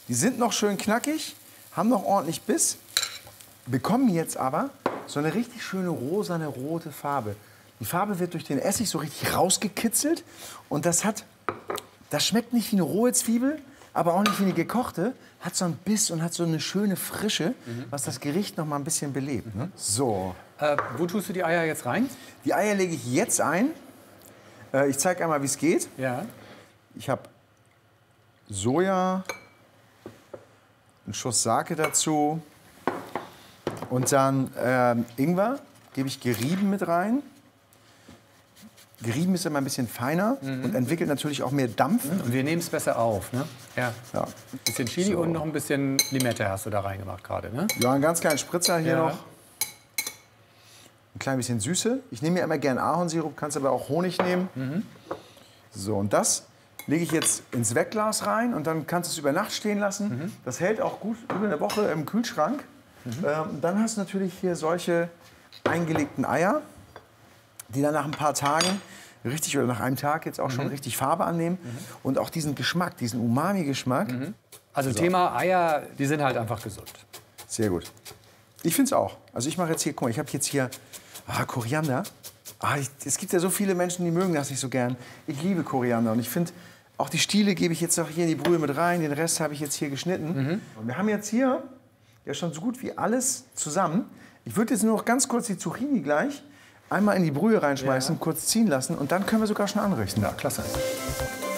Die sind noch schön knackig, haben noch ordentlich Biss, bekommen jetzt aber so eine richtig schöne rosane rote Farbe. Die Farbe wird durch den Essig so richtig rausgekitzelt und das schmeckt nicht wie eine rohe Zwiebel, aber auch nicht wie eine gekochte, hat so einen Biss und hat so eine schöne Frische, was das Gericht noch mal ein bisschen belebt. Ne? So. Wo tust du die Eier jetzt rein? Die Eier lege ich jetzt ein. Ich zeige einmal, wie es geht. Ja. Ich habe Soja, einen Schuss Sake dazu und dann Ingwer, gebe ich gerieben mit rein. Gerieben ist immer ein bisschen feiner und entwickelt natürlich auch mehr Dampf. Und wir nehmen es besser auf, ne? Ja. Ja. Ein bisschen Chili und noch ein bisschen Limette hast du da reingemacht gerade, ne? Ja, einen ganz kleinen Spritzer hier Ja. noch. Ein klein bisschen Süße. Ich nehme ja immer gern Ahornsirup, kannst aber auch Honig nehmen. So, und das lege ich jetzt ins Wegglas rein und dann kannst du es über Nacht stehen lassen. Das hält auch gut über eine Woche im Kühlschrank. Dann hast du natürlich hier solche eingelegten Eier, die dann nach ein paar Tagen richtig oder nach einem Tag jetzt auch schon richtig Farbe annehmen und auch diesen Geschmack, diesen Umami-Geschmack. Also Thema Eier, die sind halt einfach gesund. Sehr gut. Ich finde es auch. Also ich mache jetzt hier, guck mal, ich habe jetzt hier Koriander. Es gibt ja so viele Menschen, die mögen das nicht so gern. Ich liebe Koriander und ich finde, auch die Stiele gebe ich jetzt noch hier in die Brühe mit rein. Den Rest habe ich jetzt hier geschnitten. Und wir haben jetzt hier ja schon so gut wie alles zusammen. Ich würde jetzt nur noch ganz kurz die Zucchini gleich einmal in die Brühe reinschmeißen, kurz ziehen lassen und dann können wir sogar schon anrichten. Ja, klasse.